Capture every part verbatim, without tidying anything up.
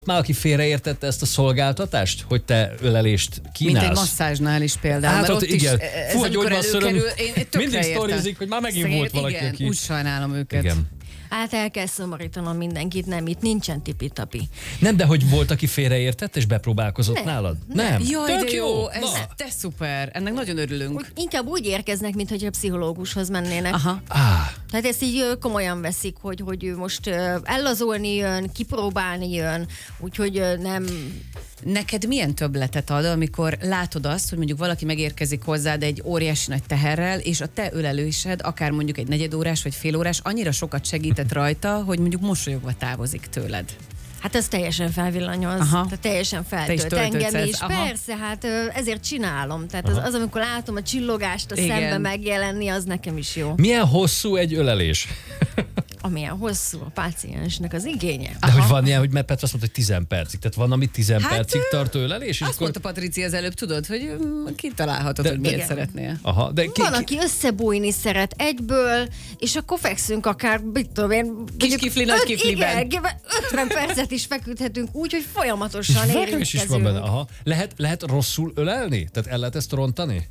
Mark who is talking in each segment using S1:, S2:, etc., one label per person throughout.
S1: Már aki félreértette ezt a szolgáltatást, hogy te ölelést kínálsz.
S2: Mint egy masszázsnál is például.
S1: Hát ott,
S2: ott
S1: igen.
S2: Is, ez
S1: Fú, a gyógymasszöröm mindig sztorizik, hogy már megint
S2: Szegény,
S1: volt valaki,
S2: igen,
S1: aki...
S2: úgy sajnálom őket.
S1: Igen.
S3: Hát el kell szomorítanom mindenkit, nem, itt nincsen tipi-tapi.
S1: Nem, de hogy volt, aki félreértett és bepróbálkozott
S3: nem,
S1: nálad?
S3: Nem.
S1: Nem.
S2: Jaj,
S1: Tök
S2: de jó, ez
S1: Na.
S2: te szuper, ennek nagyon örülünk.
S3: Úgy, inkább úgy érkeznek, mint hogyha pszichológushoz mennének.
S2: Aha.
S1: Ah,
S3: Tehát ezt így ö, komolyan veszik, hogy, hogy ő most ö, ellazulni jön, kipróbálni jön, úgyhogy ö, nem...
S2: Neked milyen többletet ad, amikor látod azt, hogy mondjuk valaki megérkezik hozzád egy óriási nagy teherrel, és a te ölelésed, akár mondjuk egy negyedórás vagy félórás, annyira sokat segített rajta, hogy mondjuk mosolyogva távozik tőled.
S3: Hát ez teljesen felvillanyoz,
S2: Aha.
S3: tehát teljesen
S2: Te is
S3: feltölt
S2: töltődsz
S3: engem
S2: ez,
S3: is.
S2: aha.
S3: Persze, hát ö, ezért csinálom. Tehát az, az, amikor látom a csillogást a
S2: Igen.
S3: szembe megjelenni, az nekem is jó.
S1: milyen hosszú egy ölelés?
S3: Amilyen hosszú a páciensnek az igénye.
S1: De
S2: Aha.
S1: hogy van ilyen, hogy mert Petra azt mondta, hogy tíz percig. Tehát van, ami tíz
S2: Hát,
S1: percig tart ölelés? És
S2: Azt
S1: akkor...
S2: mondta Patricia az előbb, tudod, hogy mm, kitalálhatod,
S1: De-
S2: hogy miért
S3: igen.
S2: szeretnél.
S1: Aha, de ki,
S3: Van,
S1: ki...
S3: aki összebújni szeret egyből, és akkor fekszünk akár, mit tudom én... mondjuk
S2: kifli, nagy
S3: öt-
S2: kifliben.
S3: Igen, ötven percet is feküdhetünk úgy, hogy folyamatosan
S1: Verés is van benne.
S3: érintkezünk.
S1: Aha. Lehet, lehet rosszul ölelni? Tehát el lehet ezt rontani?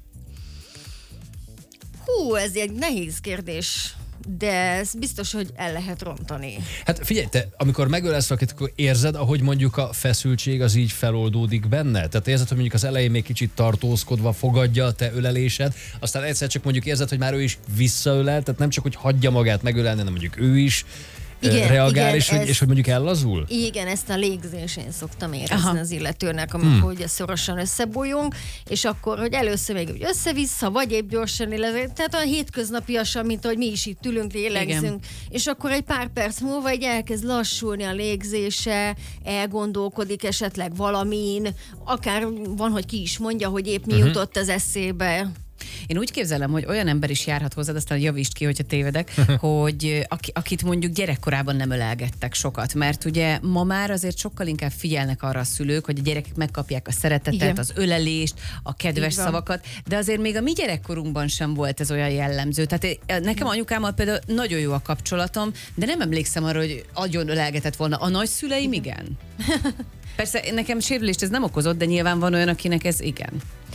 S3: Hú, ez egy nehéz kérdés, de ez biztos, hogy el lehet rontani.
S1: Hát figyelj, te amikor megölelsz valakit, akkor érzed, ahogy mondjuk a feszültség az így feloldódik benne? Tehát érzed, hogy mondjuk az elején még kicsit tartózkodva fogadja a te ölelésed, aztán egyszer csak mondjuk érzed, hogy már ő is visszaölel, tehát nem csak, hogy hagyja magát megölelni, hanem mondjuk ő is
S3: Igen,
S1: igen, reagál,
S3: igen,
S1: és, hogy,
S3: ez-
S1: és hogy mondjuk ellazul?
S3: Igen, ezt a légzésén szoktam érezni
S2: Aha.
S3: az illetőnek, amikor hmm. ugye szorosan összebújunk, és akkor, hogy először még úgy össze-vissza, vagy épp gyorsan élezni, tehát olyan hétköznapiasan, mint ahogy mi is itt ülünk, lélegzünk,
S2: Igen.
S3: és akkor egy pár perc múlva egy elkezd lassulni a légzése, elgondolkodik esetleg valamin, akár van, hogy ki is mondja, hogy épp mi uh-huh. jutott az eszébe.
S2: Én úgy képzelem, hogy olyan ember is járhat hozzád, aztán javítsd ki, hogyha tévedek, hogy aki, akit mondjuk gyerekkorában nem ölelgettek sokat, mert ugye ma már azért sokkal inkább figyelnek arra a szülők, hogy a gyerekek megkapják a szeretetet,
S3: Igen.
S2: az ölelést, a kedves
S3: Így van.
S2: szavakat, de azért még a mi gyerekkorunkban sem volt ez olyan jellemző. Tehát én- nekem anyukámmal például nagyon jó a kapcsolatom, de nem emlékszem arra, hogy agyon ölelgetett volna. A nagyszüleim igen. Persze nekem sérülést ez nem okozott, de nyilván van olyan, akinek ez igen.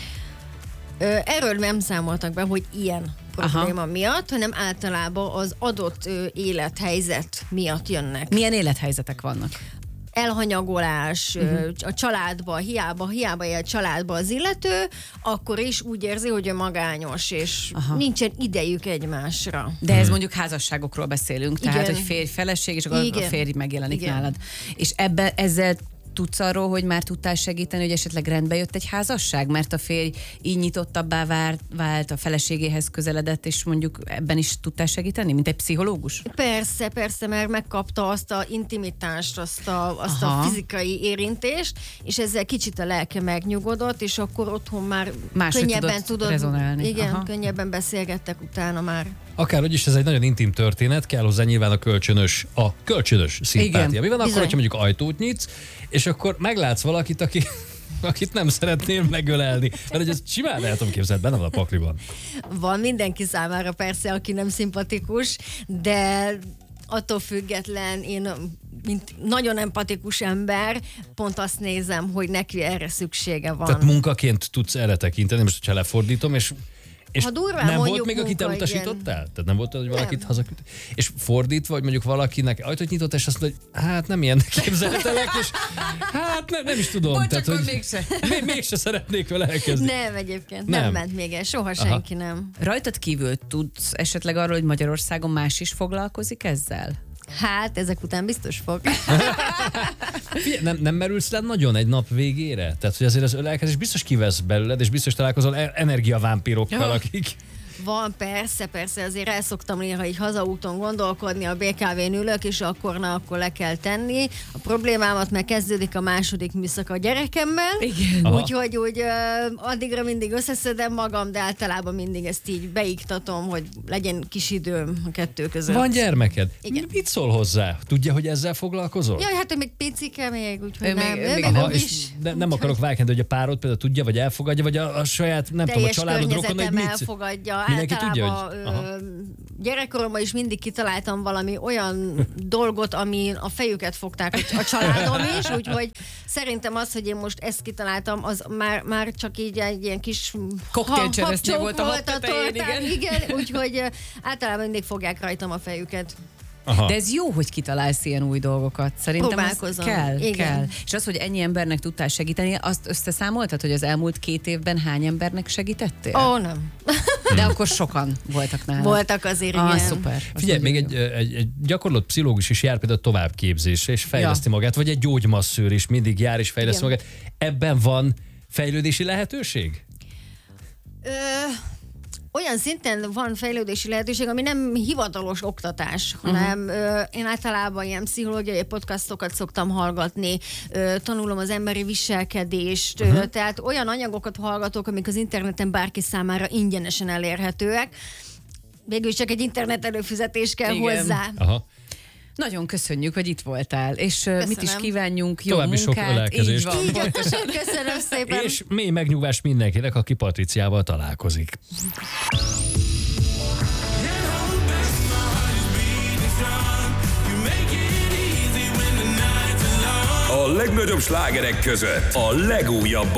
S3: Ö, Erről nem számoltak be, hogy ilyen probléma
S2: Aha.
S3: miatt, hanem általában az adott ö, élethelyzet miatt jönnek.
S2: Milyen élethelyzetek vannak?
S3: Elhanyagolás, uh-huh. a családba, hiába, hiába él családba az illető, akkor is úgy érzi, hogy ő magányos, és
S2: Aha.
S3: nincsen idejük egymásra.
S2: De ez mondjuk házasságokról beszélünk, tehát
S3: Igen.
S2: hogy férj, feleség, és akkor
S3: Igen.
S2: a férj megjelenik
S3: Igen.
S2: nálad. És ebbe, ezzel tudsz arról, hogy már tudtál segíteni, hogy esetleg rendbe jött egy házasság, mert a férj így nyitottabbá vált, vált, a feleségéhez közeledett, és mondjuk ebben is tudtál segíteni, mint egy pszichológus?
S3: Persze, persze, mert megkapta azt a intimitást, azt a, azt a
S2: Aha.
S3: fizikai érintést, és ezzel kicsit a lelke megnyugodott, és akkor otthon már
S2: Máshogy
S3: könnyebben
S2: tudott
S3: tudod,
S2: rezonálni.
S3: igen,
S2: Aha.
S3: könnyebben beszélgettek utána már.
S1: Akárhogy is, ez egy nagyon intim történet, kell hozzá nyilván a kölcsönös, a kölcsönös szimpátia.
S2: Igen.
S1: Mi van akkor,
S3: Bizony.
S1: hogyha mondjuk ajtót nyitsz, és akkor meglátsz valakit, aki, akit nem szeretnél megölelni. Mert hogy ez simán el tudom képzelni, benne van a pakliban.
S3: Van mindenki számára persze, aki nem szimpatikus, de attól független én, mint nagyon empatikus ember, pont azt nézem, hogy neki erre szüksége van.
S1: Tehát munkaként tudsz erre tekinteni, most hogyha lefordítom, és és
S3: Ha durván
S1: nem volt
S3: mondjuk
S1: még, akit
S3: munka,
S1: elutasítottál?
S3: igen.
S1: Tehát nem volt, hogy valakit
S3: Nem.
S1: hazaküld? És fordítva, vagy mondjuk valakinek ajtót nyitott, és azt mondta, hogy hát nem ilyen képzeltelek, és hát nem, nem is tudom.
S2: Bocs,
S1: tehát,
S2: akkor
S1: hogy
S2: mégse.
S1: még, mégse szeretnék vele elkezdeni.
S3: Nem, egyébként nem,
S1: Nem.
S3: nem ment még el, soha senki nem.
S2: Rajtad kívül tudsz esetleg arról, hogy Magyarországon más is foglalkozik ezzel?
S3: Hát, ezek után biztos fog.
S1: Figyelj, nem, nem merülsz le nagyon egy nap végére? Tehát, hogy azért az ölelkezés biztos kivesz belőled, és biztos találkozol e- energiavámpírokkal, akik...
S3: Van, persze, persze, azért el szoktam néha így hazaúton gondolkodni, a bé ká vén ülök, és akkor, na, akkor le kell tenni. A problémámat meg kezdődik a második műszak a gyerekemmel,
S2: Igen.
S3: úgyhogy úgy, ö, addigra mindig összeszedem magam, de általában mindig ezt így beiktatom, hogy legyen kis időm a kettő között.
S1: Van gyermeked?
S3: Igen.
S1: Mit szól hozzá? Tudja, hogy ezzel foglalkozol?
S3: Jaj, hát ő még picike még, úgyhogy
S2: Ő
S3: nem.
S2: még-
S3: Ő
S2: még-
S3: még
S1: Aha,
S3: úgy
S1: és
S3: is.
S1: ne, nem akarok vágni, hogy a párod például tudja, vagy elfogadja, vagy a, a saját, nem tudom, a
S3: Teljes
S1: családod rokonai
S3: környezetem
S1: mit?
S3: elfogadja.
S1: Ja, mindenki tudja, hogy...
S3: Ö, gyerekkoromban is mindig kitaláltam valami olyan dolgot, ami a fejüket fogták a családom is, úgyhogy szerintem az, hogy én most ezt kitaláltam, az már, már csak így egy ilyen kis
S2: koktélcseresznye volt a
S3: volt
S2: hab tetején,
S3: tortán,
S2: igen.
S3: igen, úgyhogy általában mindig fogják rajtam a fejüket.
S1: Aha.
S2: De ez jó, hogy kitalálsz ilyen új dolgokat. Szerintem ez
S3: Próbálkozom.
S2: kell,
S3: Igen.
S2: kell. És az, hogy ennyi embernek tudtál segíteni, azt összeszámoltad, hogy az elmúlt két évben hány embernek segítettél?
S3: Ó, nem.
S2: De akkor sokan voltak nálad.
S3: Voltak azért,
S2: Ah,
S3: igen.
S2: szuper. Az
S1: Figyelj, még
S2: nagyon
S1: egy,
S2: jó.
S1: egy, egy gyakorlott pszichológus is jár például továbbképzésre, és fejleszti
S2: Ja.
S1: magát, vagy egy gyógymasszőr is mindig jár és fejleszti
S3: Igen.
S1: magát. Ebben van fejlődési lehetőség?
S3: Ö, olyan szinten van fejlődési lehetőség, ami nem hivatalos oktatás, hanem uh-huh. ö, én általában ilyen pszichológiai podcastokat szoktam hallgatni, ö, tanulom az emberi viselkedést, uh-huh. ö, tehát olyan anyagokat hallgatok, amik az interneten bárki számára ingyenesen elérhetőek. Végül csak egy internet előfizetés kell
S2: Igen.
S3: hozzá.
S1: Aha.
S2: Nagyon köszönjük, hogy itt voltál, és Köszönöm. mit is kívánjunk, jó
S1: További sok
S2: munkát.
S1: ölelkezést.
S2: Így van.
S3: Így van. Köszönöm szépen.
S1: És mély megnyugvás mindenkinek, aki Patriciával találkozik.
S4: A legnagyobb slágerek között a legújabb